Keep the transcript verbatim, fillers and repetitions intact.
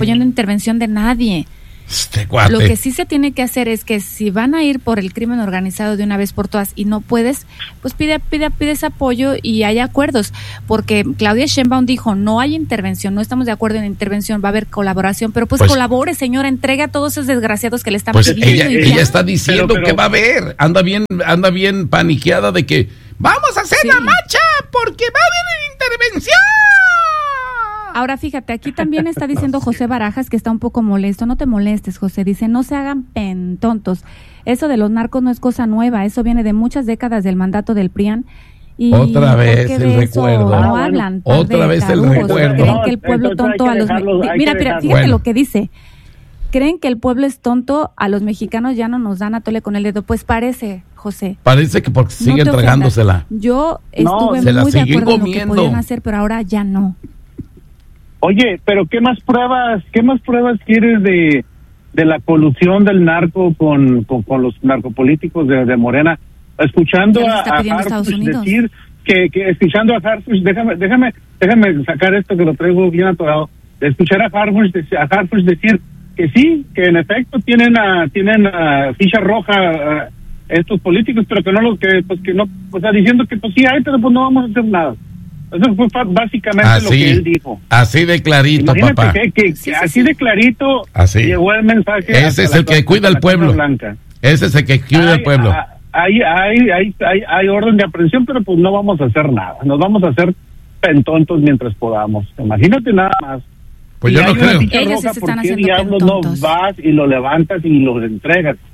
apoyando intervención de nadie. Este cuate. Lo que sí se tiene que hacer es que si van a ir por el crimen organizado de una vez por todas y no puedes, pues pide, pide, pides apoyo y hay acuerdos, porque Claudia Sheinbaum dijo, no hay intervención, no estamos de acuerdo en intervención, va a haber colaboración, pero pues, pues colabore, señora, entregue a todos esos desgraciados que le están pues pidiendo. Ella, ella está diciendo pero, pero, que va a haber, anda bien, anda bien paniqueada de que vamos a hacer sí. la marcha porque va a haber intervención. Ahora fíjate, aquí también está diciendo José Barajas que está un poco molesto. No te molestes, José. Dice, no se hagan pen tontos. Eso de los narcos no es cosa nueva. Eso viene de muchas décadas del mandato del P R I A N. Y otra vez el recuerdo. No ah, hablan. Otra vez el recuerdo. Creen que el pueblo tonto a los... Mira, mira, fíjate bueno. lo que dice. Creen que el pueblo es tonto, a los mexicanos ya no nos dan a tole con el dedo. Pues parece, José. Parece que porque siguen no tragándosela. Yo estuve no, muy de acuerdo comiendo. en lo que podían hacer, pero ahora ya no. Oye, pero ¿qué más pruebas, qué más pruebas quieres de, de la colusión del narco con, con, con los narcopolíticos de, de Morena? Escuchando a, a Harfuch decir que, que escuchando a Harfuch, déjame, déjame, déjame sacar esto que lo traigo bien atorado. De escuchar a Harfuch, a Harfuch decir que sí, que en efecto tienen a, tienen a ficha roja a estos políticos, pero que no los que, pues que no, o sea, diciendo que pues sí hay, pero pues no vamos a hacer nada. Eso fue básicamente así, lo que él dijo. Así de clarito, Imagínate papá. Que, que, sí, que sí, así sí. de clarito así. Llegó el mensaje. Ese es el que cuida al pueblo. Blanca. Ese es el que cuida al pueblo. Hay, hay, hay, hay, hay orden de aprehensión, pero pues no vamos a hacer nada. Nos vamos a hacer pentontos mientras podamos. Imagínate nada más. Pues y yo no creo. Ellos se están ¿por qué haciendo diablos pentontos? No vas y lo levantas y lo entregas?